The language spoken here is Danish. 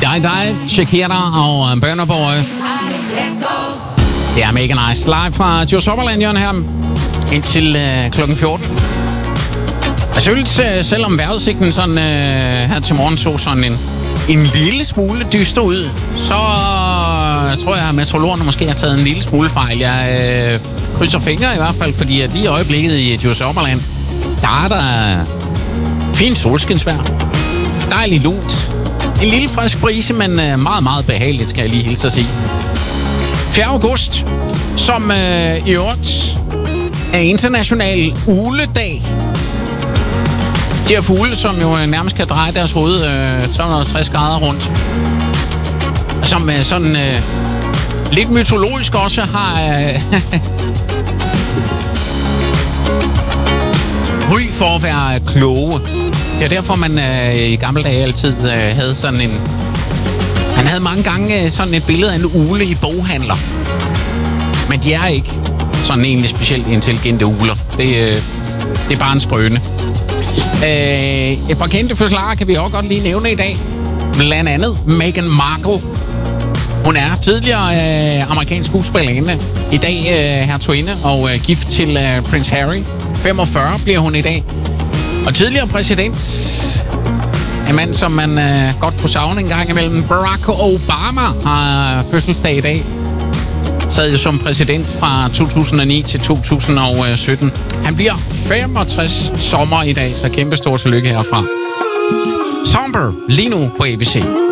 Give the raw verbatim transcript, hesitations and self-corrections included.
Jeg, dig, Shakira og Burna Boy. Det er mega nice. Live fra Djurs Opperland, Jørgen, her indtil øh, klokken fjorten. Jeg synes, øh, selvom vejrudsigten sådan, øh, her til morgen så sådan en, en lille smule dyster ud, så øh, tror jeg, at meteorologerne måske har taget en lille smule fejl. Jeg øh, krydser fingre i hvert fald, fordi at lige i øjeblikket i Djurs Opperland, der er der fint solskinsvejr. Dejligt lunt. En lille frisk brise, men øh, meget, meget behageligt, skal jeg lige hilse at sige. fjerde august, som øh, i øvrigt er international ugledag. De her fugle, som jo nærmest kan dreje deres hoved øh, tre hundrede og halvtreds grader rundt. Som øh, sådan øh, lidt mytologisk også har øh, ry for at være kloge. Det er derfor, man øh, i gamle dage altid øh, havde sådan en... Han havde mange gange øh, sådan et billede af en ugle i boghandler. Men de er ikke sådan egentlig specielt intelligente ugler. Det, øh, det er bare en skrøne. Øh, et par kendte fødselarer kan vi også godt lige nævne i dag. Blandt andet Meghan Markle. Hun er tidligere øh, amerikansk skuespillerinde. I dag øh, hertuginde og øh, gift til øh, prins Harry. femogfyrre bliver hun i dag. Og tidligere præsident, en mand, som man øh, godt kunne savne en gang imellem, Barack Obama, har fødselsdag i dag. Sad jo som præsident fra to tusind og ni til to tusind og sytten. Han bliver femogtres sommer i dag, så kæmpe stor tillykke herfra. Somber lige nu på A B C.